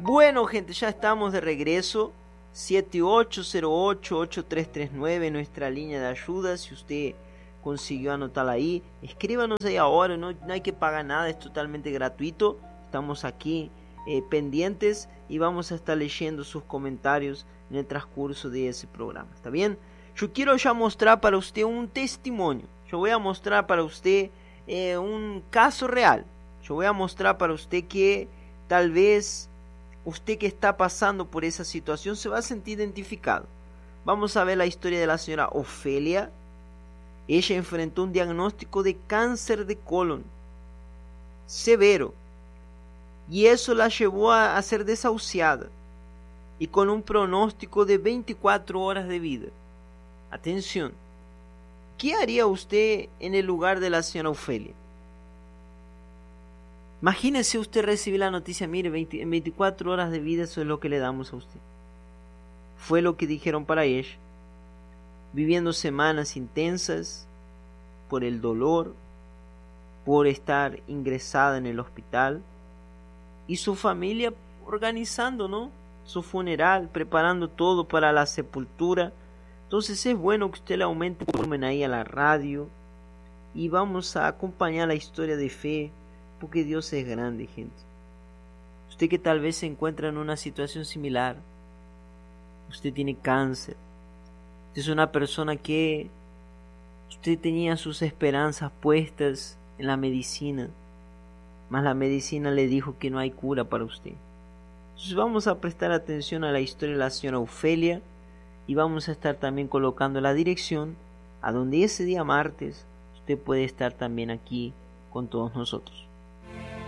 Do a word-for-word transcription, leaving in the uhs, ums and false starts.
Bueno, gente, ya estamos de regreso. siete ocho cero ocho, ocho tres tres nueve, nuestra línea de ayuda. Si usted consiguió anotarla ahí, escríbanos ahí ahora, no, no hay que pagar nada, es totalmente gratuito. Estamos aquí eh, pendientes y vamos a estar leyendo sus comentarios en el transcurso de ese programa, ¿está bien? Yo quiero ya mostrar para usted un testimonio. Yo voy a mostrar para usted eh, un caso real. Yo voy a mostrar para usted que tal vez usted que está pasando por esa situación se va a sentir identificado. Vamos a ver la historia de la señora Ofelia. Ella enfrentó un diagnóstico de cáncer de colon severo y eso la llevó a, a ser desahuciada y con un pronóstico de veinticuatro horas de vida. Atención, ¿qué haría usted en el lugar de la señora Ofelia? Imagínese usted recibir la noticia, mire, veinte, en veinticuatro horas de vida eso es lo que le damos a usted. Fue lo que dijeron para ella, viviendo semanas intensas por el dolor, por estar ingresada en el hospital y su familia organizando, ¿no?, su funeral, preparando todo para la sepultura. Entonces es bueno que usted le aumente el volumen ahí a la radio y vamos a acompañar la historia de fe, porque Dios es grande, gente. Usted que tal vez se encuentra en una situación similar, usted tiene cáncer, usted es una persona que usted tenía sus esperanzas puestas en la medicina, mas la medicina le dijo que no hay cura para usted. Entonces vamos a prestar atención a la historia de la señora Ofelia y vamos a estar también colocando la dirección a donde ese día martes usted puede estar también aquí con todos nosotros.